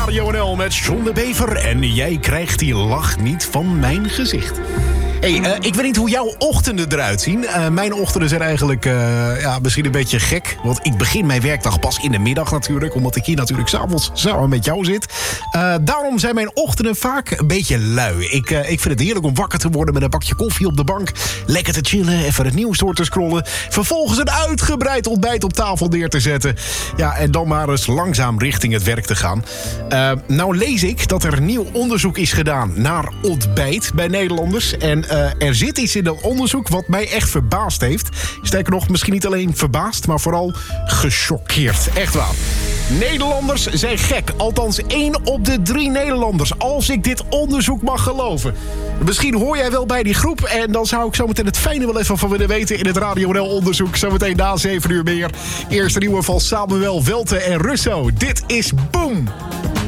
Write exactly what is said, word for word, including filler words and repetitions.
Radio N L met John de Bever. En jij krijgt die lach niet van mijn gezicht. Hey, uh, ik weet niet hoe jouw ochtenden eruit zien. Uh, mijn ochtenden zijn eigenlijk uh, ja, misschien een beetje gek. Want ik begin mijn werkdag pas in de middag natuurlijk. Omdat ik hier natuurlijk 's avonds samen met jou zit. Uh, daarom zijn mijn ochtenden vaak een beetje lui. Ik, uh, ik vind het heerlijk om wakker te worden met een bakje koffie op de bank. Lekker te chillen, even het nieuws door te scrollen. Vervolgens een uitgebreid ontbijt op tafel neer te zetten. Ja, en dan maar eens langzaam richting het werk te gaan. Uh, nou lees ik dat er nieuw onderzoek is gedaan naar ontbijt bij Nederlanders. En Uh, er zit iets in dat onderzoek wat mij echt verbaasd heeft. Sterker nog, misschien niet alleen verbaasd, maar vooral gechoqueerd. Echt waar. Nederlanders zijn gek. Althans, één op de drie Nederlanders. Als ik dit onderzoek mag geloven. Misschien hoor jij wel bij die groep. En dan zou ik zometeen het fijne wel even van willen weten in het Radio N L-onderzoek. Zometeen na zeven uur meer. Eerste nieuwe van Samuel Welte en Russo. Dit is Boom.